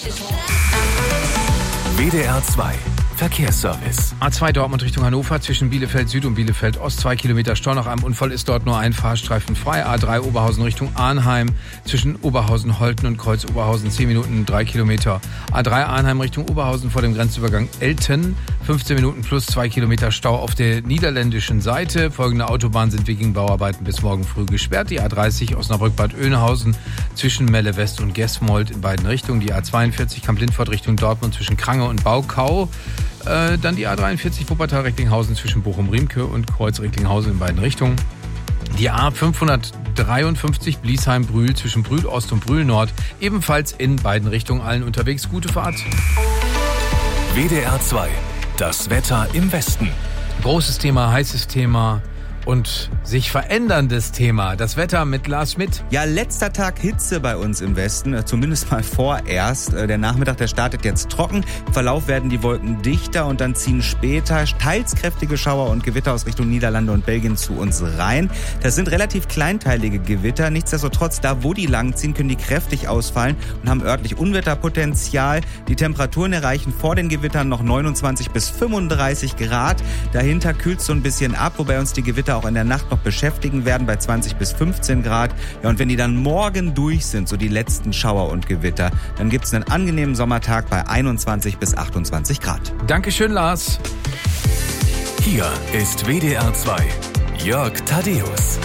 WDR 2 Verkehrsservice. A2 Dortmund Richtung Hannover zwischen Bielefeld Süd und Bielefeld Ost. 2 Kilometer Stau. Nach einem Unfall ist dort nur ein Fahrstreifen frei. A3 Oberhausen Richtung Arnheim zwischen Oberhausen, Holten und Kreuz Oberhausen 10 Minuten 3 Kilometer. A3 Arnheim Richtung Oberhausen vor dem Grenzübergang Elten 15 Minuten plus 2 Kilometer Stau auf der niederländischen Seite. Folgende Autobahnen sind wegen Bauarbeiten bis morgen früh gesperrt. Die A30 Osnabrück-Bad Oeynhausen zwischen Melle West und Gesmold in beiden Richtungen. Die A42 Kamp-Lindfort Richtung Dortmund zwischen Krange und Baukau. Dann die A43 Wuppertal-Recklinghausen zwischen Bochum-Riemke und Kreuz-Recklinghausen in beiden Richtungen. Die A553 Bliesheim-Brühl zwischen Brühl-Ost und Brühl-Nord ebenfalls in beiden Richtungen. Allen unterwegs gute Fahrt. WDR 2, das Wetter im Westen. Großes Thema, heißes Thema und sich veränderndes Thema. Das Wetter mit Lars Schmidt. Ja, letzter Tag Hitze bei uns im Westen, zumindest mal vorerst. Der Nachmittag, der startet jetzt trocken. Im Verlauf werden die Wolken dichter und dann ziehen später teils kräftige Schauer und Gewitter aus Richtung Niederlande und Belgien zu uns rein. Das sind relativ kleinteilige Gewitter. Nichtsdestotrotz, da wo die langziehen, können die kräftig ausfallen und haben örtlich Unwetterpotenzial. Die Temperaturen erreichen vor den Gewittern noch 29 bis 35 Grad. Dahinter kühlt es so ein bisschen ab, wobei uns die Gewitter auch in der Nacht noch beschäftigen werden bei 20 bis 15 Grad. Ja, und wenn die dann morgen durch sind, so die letzten Schauer und Gewitter, dann gibt es einen angenehmen Sommertag bei 21 bis 28 Grad. Dankeschön, Lars. Hier ist WDR 2, Jörg Thaddeus.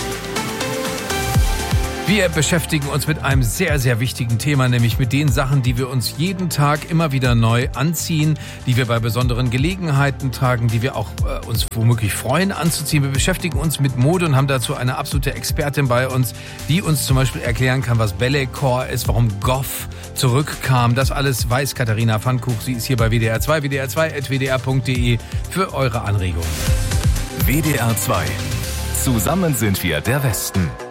Wir beschäftigen uns mit einem sehr, sehr wichtigen Thema, nämlich mit den Sachen, die wir uns jeden Tag immer wieder neu anziehen, die wir bei besonderen Gelegenheiten tragen, die wir auch uns womöglich freuen anzuziehen. Wir beschäftigen uns mit Mode und haben dazu eine absolute Expertin bei uns, die uns zum Beispiel erklären kann, was Balletcore ist, warum Goff zurückkam. Das alles weiß Katharina Pfannkuch. Sie ist hier bei WDR 2, wdr2.wdr.de für eure Anregungen. WDR 2. Zusammen sind wir der Westen.